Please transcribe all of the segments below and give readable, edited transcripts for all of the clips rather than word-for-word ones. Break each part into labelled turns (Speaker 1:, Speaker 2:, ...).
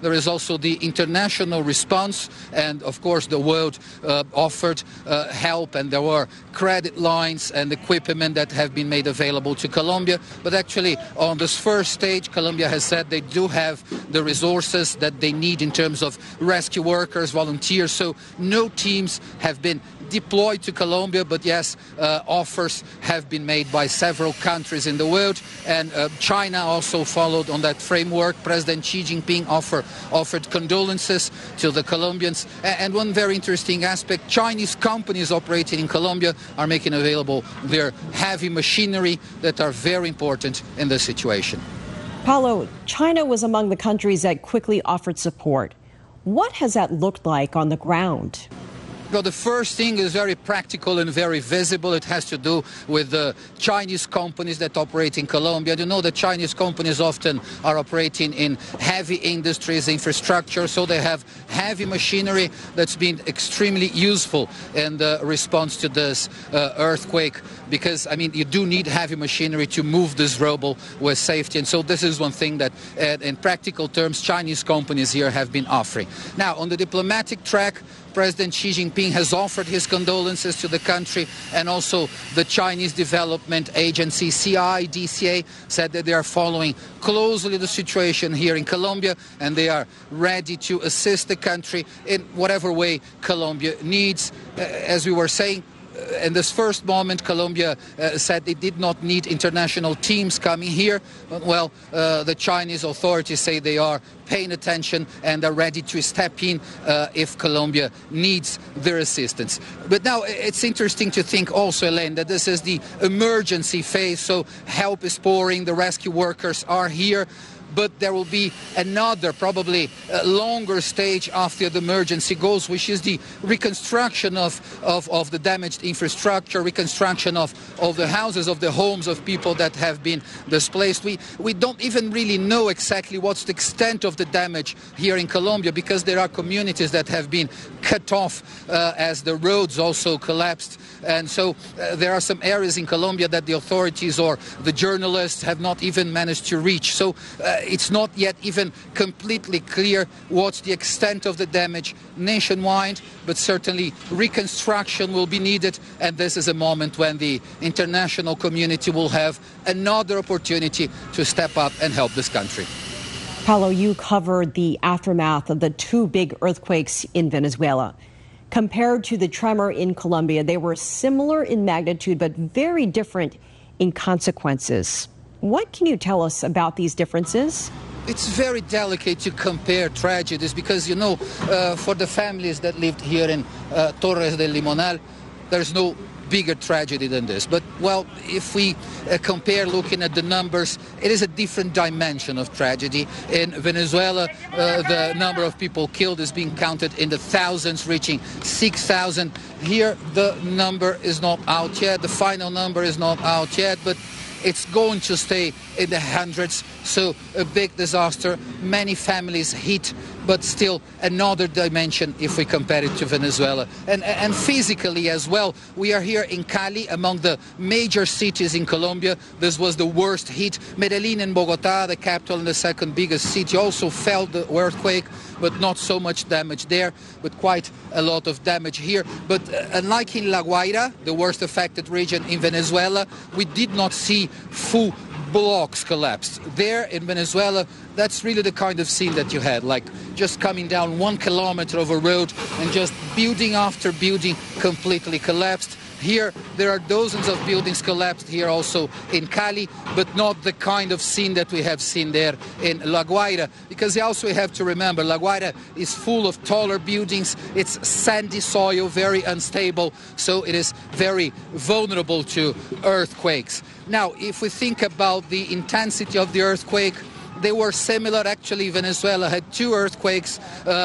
Speaker 1: there is also the international response, and of course the world offered help, and there were credit lines and equipment that have been made available to Colombia. But actually on this first stage, Colombia has said they do have the resources that they need in terms of rescue workers, volunteers, so no teams have been deployed to Colombia, but yes, offers have been made by several countries in the world, and China also followed on that framework. President Xi Jinping offered condolences to the Colombians, and one very interesting aspect, Chinese companies operating in Colombia are making available their heavy machinery that are very important in this situation.
Speaker 2: Paulo, China was among the countries that quickly offered support. What has that looked like on the ground?
Speaker 1: Well, the first thing is very practical and very visible. It has to do with the Chinese companies that operate in Colombia. You know that Chinese companies often are operating in heavy industries, infrastructure, so they have heavy machinery that's been extremely useful in the response to this earthquake, because, I mean, you do need heavy machinery to move this rubble with safety. And so this is one thing that, in practical terms, Chinese companies here have been offering. Now, on the diplomatic track, President Xi Jinping has offered his condolences to the country, and also the Chinese Development Agency, CIDCA, said that they are following closely the situation here in Colombia, and they are ready to assist the country in whatever way Colombia needs. As we were saying, in this first moment, Colombia said they did not need international teams coming here. Well, the Chinese authorities say they are paying attention and are ready to step in if Colombia needs their assistance. But now it's interesting to think also, Elaine, that this is the emergency phase, so help is pouring, the rescue workers are here. But there will be another, probably longer stage after the emergency goes, which is the reconstruction of the damaged infrastructure, reconstruction of the houses, of the homes of people that have been displaced. We don't even really know exactly what's the extent of the damage here in Colombia, because there are communities that have been cut off as the roads also collapsed. And so there are some areas in Colombia that the authorities or the journalists have not even managed to reach. So it's not yet even completely clear what's the extent of the damage nationwide, but certainly reconstruction will be needed, and this is a moment when the international community will have another opportunity to step up and help this country.
Speaker 2: Paulo, you covered the aftermath of the two big earthquakes in Venezuela. Compared to the tremor in Colombia, they were similar in magnitude but very different in consequences. What can you tell us about these differences?
Speaker 1: It's very delicate to compare tragedies because, you know, for the families that lived here in Torres del Limonal, there's no bigger tragedy than this. But, well, if we compare looking at the numbers, it is a different dimension of tragedy. In Venezuela, the number of people killed is being counted in the thousands, reaching 6,000. Here, the number is not out yet. The final number is not out yet, but it's going to stay in the hundreds. So a big disaster, many families hit, but still another dimension if we compare it to Venezuela. And physically as well, we are here in Cali, among the major cities in Colombia. This was the worst hit. Medellin and Bogota, the capital and the second biggest city, also felt the earthquake, but not so much damage there, but quite a lot of damage here. But unlike in La Guaira, the worst affected region in Venezuela, we did not see full blocks collapsed. There in Venezuela, that's really the kind of scene that you had, like just coming down 1 kilometer of a road and just building after building completely collapsed. Here, there are dozens of buildings collapsed here also in Cali, but not the kind of scene that we have seen there in La Guaira. Because also we have to remember, La Guaira is full of taller buildings. It's sandy soil, very unstable, so it is very vulnerable to earthquakes. Now, if we think about the intensity of the earthquake, they were similar. Actually, Venezuela had two earthquakes,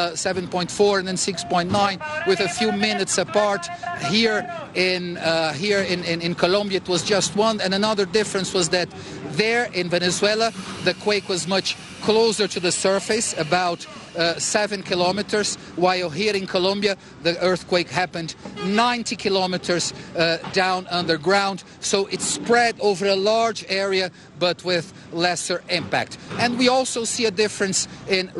Speaker 1: 7.4 and then 6.9, with a few minutes apart. Here in Colombia, it was just one. And another difference was that there in Venezuela, the quake was much closer to the surface, about 7 kilometers, while here in Colombia, the earthquake happened 90 kilometers down underground. So it spread over a large area, but with lesser impact. And we also see a difference in